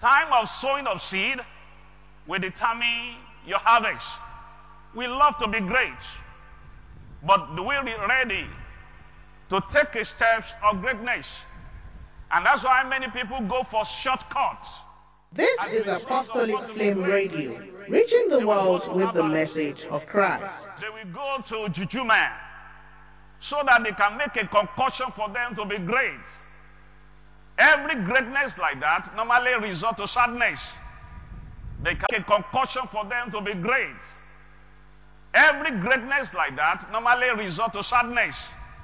Time of sowing of seed will determine your harvest. We love to be great, but do we be ready to take a steps of greatness? And that's why many people go for shortcuts. This is Apostolic Flame Radio, reaching the world with the message of Christ. They will go to juju man so that they can make a concoction for them to be great. Every greatness like that normally results to sadness. They can make a concoction for them to be great. Every greatness like that normally results to sadness.